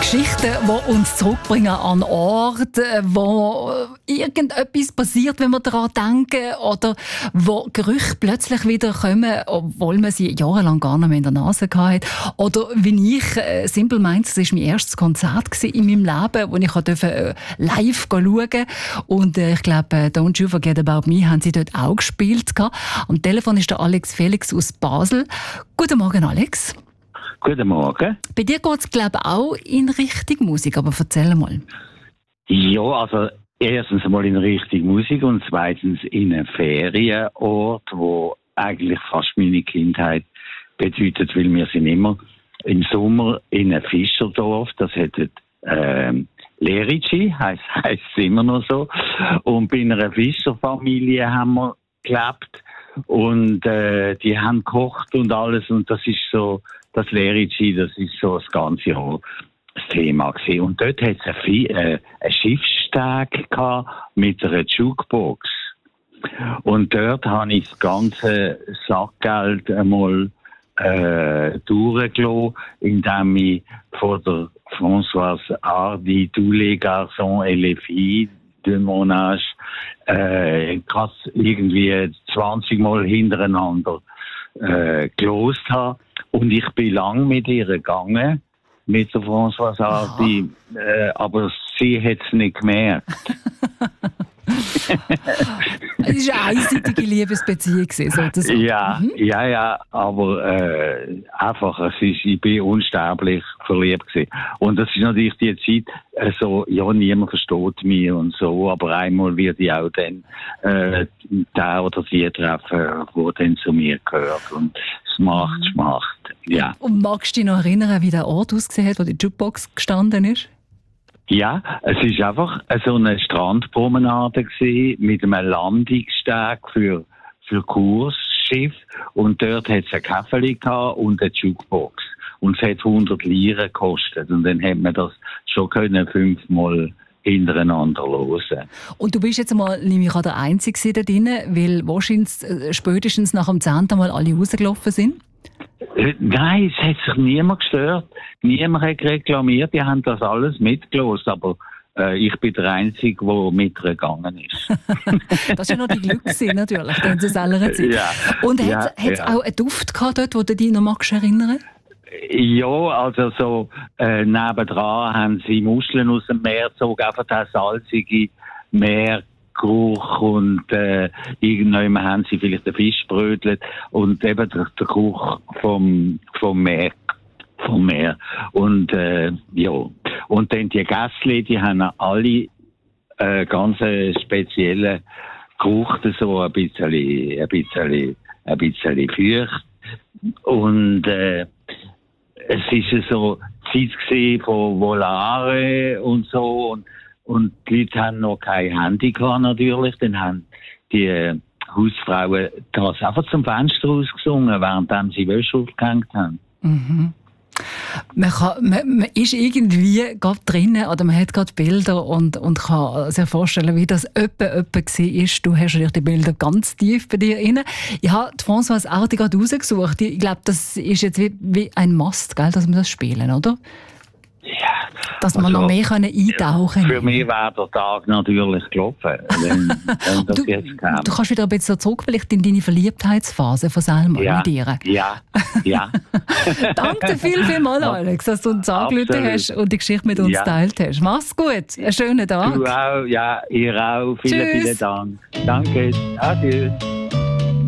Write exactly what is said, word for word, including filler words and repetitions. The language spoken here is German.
Geschichten, die uns zurückbringen an Orte, wo irgendetwas passiert, wenn wir daran denken, oder wo Gerüche plötzlich wieder kommen, obwohl man sie jahrelang gar nicht mehr in der Nase hatte. Oder wie ich, äh, Simple Minds, das war mein erstes Konzert in meinem Leben, wo ich durfte, äh, live schauen durfte. Und äh, ich glaube, äh, Don't You Forget About Me haben sie dort auch gespielt. Am Telefon ist der Alex Felix aus Basel. Guten Morgen, Alex. Guten Morgen. Bei dir geht es, glaube ich, auch in Richtung Musik, aber erzähl mal. Ja, also erstens mal in Richtung Musik und zweitens in einem Ferienort, wo eigentlich fast meine Kindheit bedeutet, weil wir sind immer im Sommer in einem Fischerdorf, das hätte ähm, Lerici, heisst, heisst es immer noch so. Und bei einer Fischerfamilie haben wir gelebt und äh, die haben gekocht und alles und das ist so, das Lerici, das ist so das ganze Jahr das Thema gewesen. Und dort hat es einen, äh, einen Schiffssteg gehabt mit einer Jukebox. Und dort habe ich das ganze Sackgeld einmal äh, durchgelassen, indem ich von der Françoise Hardy, tous les garçons et les filles de mon âge, äh, krass irgendwie zwanzig Mal hintereinander äh, gelost habe. Und ich bin lang mit ihr gegangen, mit der Françoise Hardy, äh, aber sie hat es nicht gemerkt. Es war eine einseitige Liebesbeziehung, sozusagen. Ja, mhm. ja, ja, aber äh, einfach, es ist, ich bin unsterblich verliebt gewesen. Und das ist natürlich die Zeit, äh, so, ja, niemand versteht mich und so, aber einmal wird ich auch dann äh, der oder die treffen, wo dann zu mir gehört. Und es macht, es macht, ja. Und magst du dich noch erinnern, wie der Ort ausgesehen hat, wo die Jukebox gestanden ist? Ja, es ist einfach so eine Strandpromenade gewesen, mit einem Landungssteg für, für Kursschiff. Und dort hat es ein Käferli gehabt und eine Jukebox. Und es hat hundert Lire gekostet. Und dann hat man das schon können fünfmal hintereinander hören. Und du bist jetzt mal, nehme ich an, der Einzige da drin, weil wahrscheinlich spätestens nach dem zehnten Mal alle rausgelaufen sind? Nein, es hat sich niemand gestört. Niemand hat reklamiert. Die haben das alles mitgelost. Aber äh, ich bin der Einzige, der mitgegangen ist. Das ist ja noch die Glück gewesen, natürlich, in dieser Zeit. Ja. Und ja, hat es ja. auch einen Duft gehabt dort, wo du dich noch magst erinnern? Ja, also so äh, nebendran haben sie Muscheln aus dem Meer gezogen, einfach der salzige Meer. Geruch und äh, irgendwann haben sie vielleicht den Fisch brötelt und eben der, der Geruch vom, vom Meer. Vom Meer. Und äh, ja. Und dann die Gässli, die haben alle äh, ganz speziellen Geruch, so ein bisschen, ein bisschen, ein bisschen feucht. Und äh, es ist so Zeit gewesen von Volare und so und Und die Leute haben noch kein Handy gehabt, natürlich. Dann haben die äh, Hausfrauen das einfach zum Fenster rausgesungen, während sie Wäsche aufgehängt haben. Mhm. Man, kann, man, man ist irgendwie gerade drinnen oder man hat gerade Bilder und, und kann sich vorstellen, wie das öppe öppe war. Du hast natürlich die Bilder ganz tief bei dir drin. Ich habe die Françoise Hardy gerade rausgesucht. Ich glaube, das ist jetzt wie, wie ein Must, gell, dass wir das spielen, oder? Ja. Dass man also, noch mehr eintauchen kann. Für mich wäre der Tag natürlich gelaufen, wenn, wenn das du, jetzt käme. Du kannst wieder ein bisschen zurück vielleicht in deine Verliebtheitsphase von Selma ja, mit ihr. Ja, ja. Danke viel, viel mal, Alex, dass du uns angerufen hast und die Geschichte mit uns ja. geteilt hast. Mach's gut, einen schönen Tag. Du auch, ja, ihr auch. Vielen, Tschüss. vielen Dank. Danke, adieu.